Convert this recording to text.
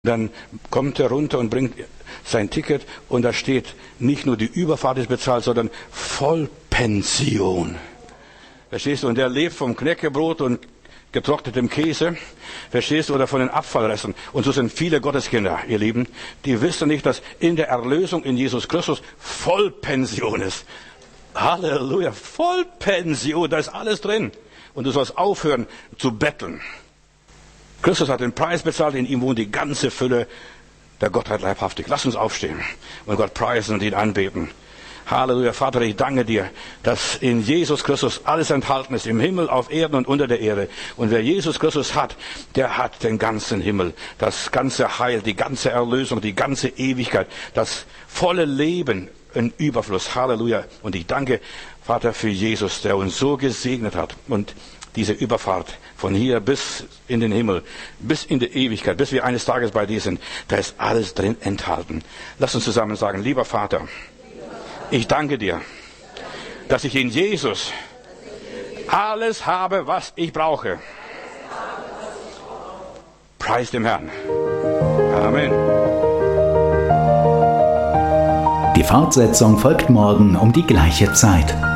Dann kommt er runter und bringt sein Ticket und da steht, nicht nur die Überfahrt ist bezahlt, sondern Vollpension. Verstehst du? Und der lebt vom Knäckebrot und getrocknetem Käse, verstehst du, oder von den Abfallresten. Und so sind viele Gotteskinder, ihr Lieben, die wissen nicht, dass in der Erlösung in Jesus Christus Vollpension ist. Halleluja, Vollpension, da ist alles drin. Und du sollst aufhören zu betteln. Christus hat den Preis bezahlt, in ihm wohnt die ganze Fülle der Gottheit leibhaftig. Lass uns aufstehen und Gott preisen und ihn anbeten. Halleluja, Vater, ich danke dir, dass in Jesus Christus alles enthalten ist, im Himmel, auf Erden und unter der Erde. Und wer Jesus Christus hat, der hat den ganzen Himmel, das ganze Heil, die ganze Erlösung, die ganze Ewigkeit, das volle Leben in Überfluss. Halleluja. Und ich danke, Vater, für Jesus, der uns so gesegnet hat und diese Überfahrt von hier bis in den Himmel, bis in die Ewigkeit, bis wir eines Tages bei dir sind, da ist alles drin enthalten. Lass uns zusammen sagen, lieber Vater, ich danke dir, dass ich in Jesus alles habe, was ich brauche. Preis dem Herrn. Amen. Die Fortsetzung folgt morgen um die gleiche Zeit.